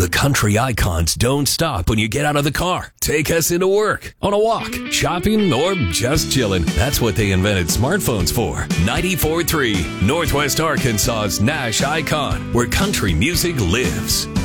The country icons don't stop when you get out of the car. Take us into work, on a walk, shopping, or just chilling. That's what they invented smartphones for. 94.3, Northwest Arkansas's Nash Icon, where country music lives.